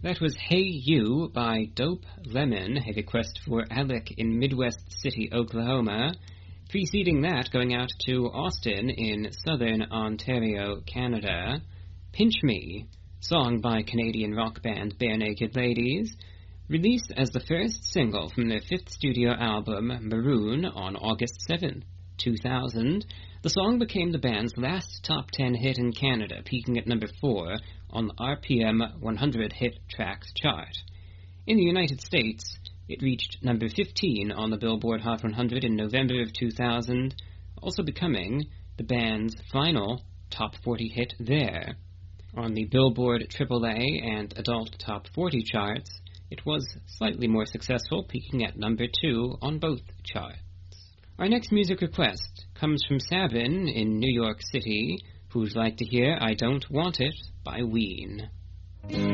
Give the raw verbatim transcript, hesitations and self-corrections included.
That was Hey You by Dope Lemon, a request for Alec in Midwest City, Oklahoma. Preceding that, going out to Austin in southern Ontario, Canada, Pinch Me, song by Canadian rock band Bare Naked Ladies, released as the first single from their fifth studio album, Maroon, on August seventh, two thousand. The song became the band's last top ten hit in Canada, peaking at number four on the R P M one hundred Hit Tracks chart. In the United States, it reached number fifteen on the Billboard Hot one hundred in November of two thousand, also becoming the band's final top forty hit there. On the Billboard triple A and Adult Top forty charts, it was slightly more successful, peaking at number two on both charts. Our next music request comes from Savin in New York City, who'd like to hear I Don't Want It by Ween.